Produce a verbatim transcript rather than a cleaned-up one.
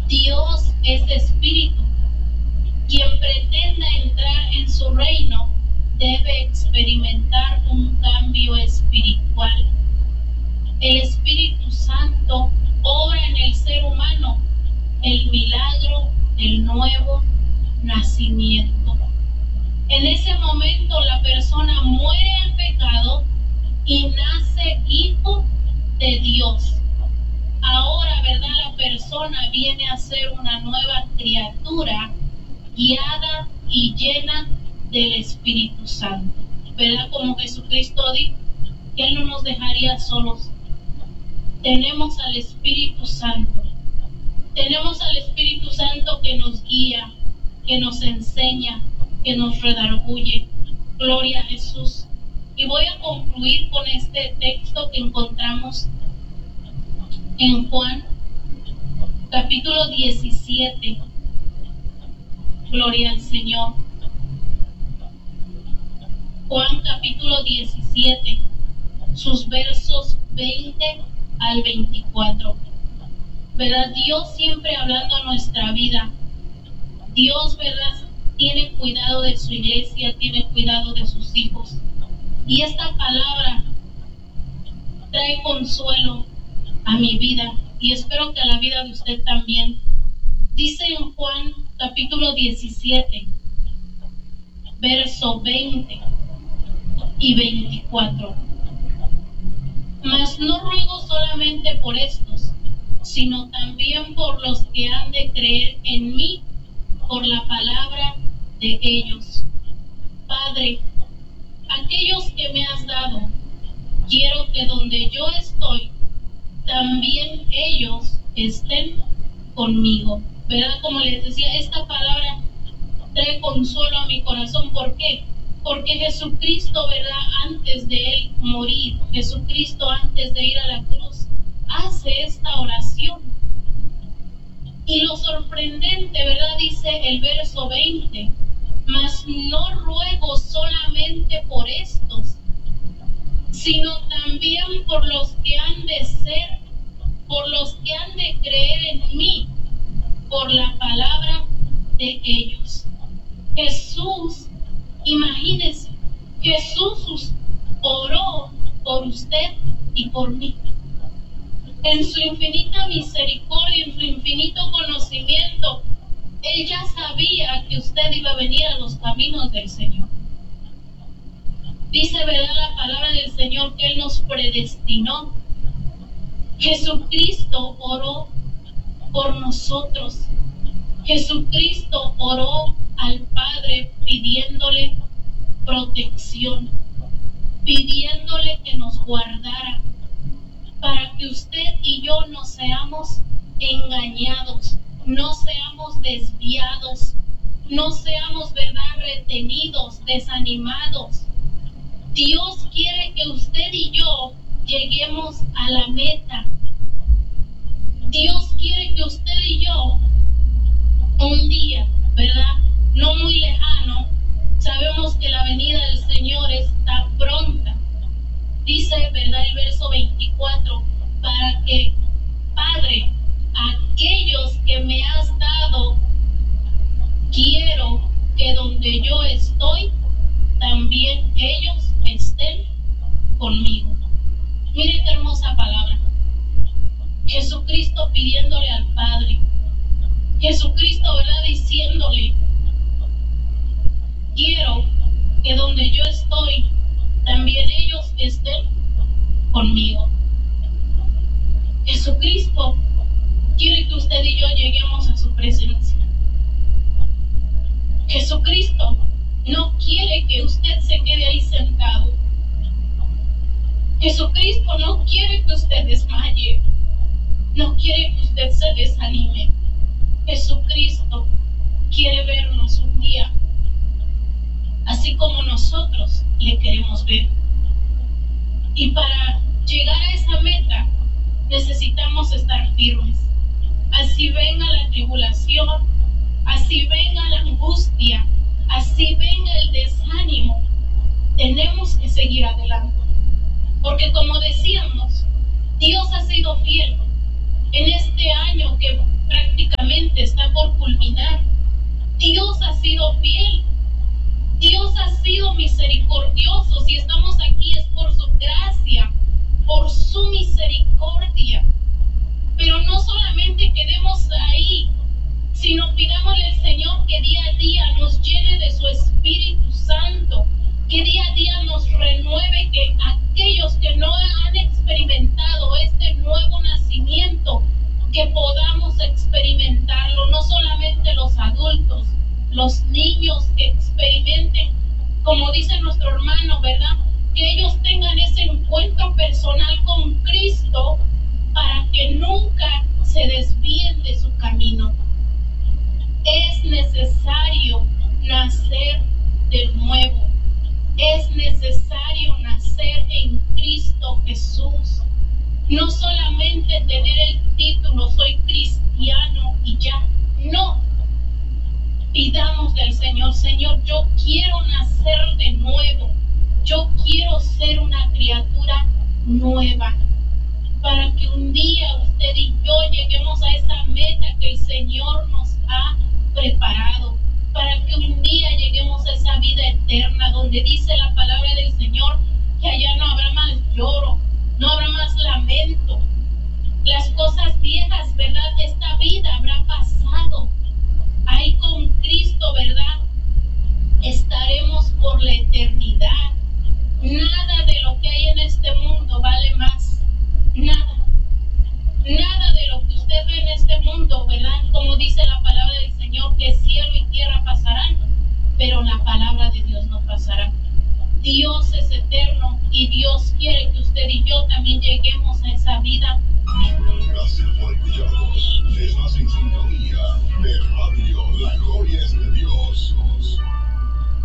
Dios es espíritu. Quien pretenda entrar en su reino debe experimentar un cambio espiritual. El Espíritu Santo obra en el ser humano el milagro del nuevo nacimiento. En ese momento la persona muere al pecado y nace hijo de Dios. Ahora, ¿verdad? La persona viene a ser una nueva criatura guiada y llena del Espíritu Santo, ¿verdad? Como Jesucristo dijo que Él no nos dejaría solos. Tenemos al Espíritu Santo. Tenemos al Espíritu Santo que nos guía, que nos enseña, que nos redarguye. Gloria a Jesús. Y voy a concluir con este texto que encontramos en Juan, capítulo diecisiete. Gloria al Señor. Juan, capítulo diecisiete, sus versos veinte al veinticuatro. ¿Verdad? Dios siempre hablando a nuestra vida. Dios, ¿verdad? Tiene cuidado de su iglesia, tiene cuidado de sus hijos. Y esta palabra trae consuelo a mi vida y espero que a la vida de usted también. Dice en Juan capítulo diecisiete, verso veinte y veinticuatro. Mas no ruego solamente por estos, sino también por los que han de creer en mí por la palabra de ellos. Padre, aquellos que me has dado, quiero que donde yo estoy, también ellos estén conmigo. ¿Verdad? Como les decía, esta palabra trae consuelo a mi corazón. ¿Por qué? Porque Jesucristo, ¿verdad? Antes de Él morir, Jesucristo antes de ir a la cruz, hace esta oración. Y lo sorprendente, ¿verdad? Dice el verso veinte, mas no ruego solamente por estos, sino también por los que han de ser, por los que han de creer en mí, por la palabra de ellos. Jesús, imagínense, Jesús oró por usted y por mí. En su infinita misericordia, en su infinito conocimiento, Él ya sabía que usted iba a venir a los caminos del Señor. Dice, ¿verdad? La palabra del Señor que Él nos predestinó. Jesucristo oró por nosotros. Jesucristo oró al Padre pidiéndole protección, pidiéndole que nos guardara, para que usted y yo no seamos engañados, no seamos desviados, no seamos, ¿verdad?, retenidos, desanimados. Dios quiere que usted y yo lleguemos a la meta. Dios quiere que usted y yo un día, ¿verdad?, no muy lejano, sabemos que la venida del Señor está pronta. Dice, ¿verdad?, el verso veinticuatro, para que, Padre, aquellos que me has dado, quiero que donde yo estoy, también ellos estén conmigo. Mire qué hermosa palabra. Jesucristo pidiéndole al Padre. Jesucristo, ¿verdad?, diciéndole, quiero que donde yo estoy, también ellos estén conmigo. Jesucristo quiere que usted y yo lleguemos a su presencia. Jesucristo no quiere que usted se quede ahí sentado. Jesucristo no quiere que usted desmaye. No quiere que usted se desanime. Jesucristo quiere vernos un día así como nosotros le queremos ver. Y para llegar a esa meta necesitamos estar firmes. Así venga la tribulación, así venga la angustia, así venga el desánimo, tenemos que seguir adelante. Porque como decíamos, Dios ha sido fiel en este año que prácticamente culminar. Dios ha sido fiel. Dios ha sido misericordioso. Si estamos aquí es por su gracia, por su misericordia. Pero no solamente quedemos ahí, sino pidámosle al Señor que día a día nos llene de su Espíritu Santo, que día a día nos renueve, que aquellos que no han experimentado este nuevo nacimiento, que podamos experimentarlo, no solamente los adultos, los niños que experimenten, como dice nuestro hermano, ¿verdad? Que ellos tengan ese encuentro personal con Cristo para que nunca se desvíen de su camino. Es necesario nacer de nuevo. Es necesario nacer en Cristo Jesús. No solamente tener el título, soy cristiano y ya. No. Pidamos del Señor, Señor, yo quiero nacer de nuevo. Yo quiero ser una criatura nueva. Para que un día usted y yo lleguemos a esa meta que el Señor nos ha preparado. Para que un día lleguemos a esa vida eterna donde dice la palabra del Señor que allá no habrá más lloro, no habrá más lamento. Las cosas viejas, ¿verdad? Esta vida habrá pasado. Ahí con Cristo, ¿verdad? Estaremos por la eternidad. Nada de lo que hay en este mundo vale más. Nada. Nada de lo que usted ve en este mundo, ¿verdad? Como dice la palabra del Señor, que cielo y tierra pasarán, pero la palabra de Dios no pasará. Dios es eterno y Dios quiere que usted y yo también lleguemos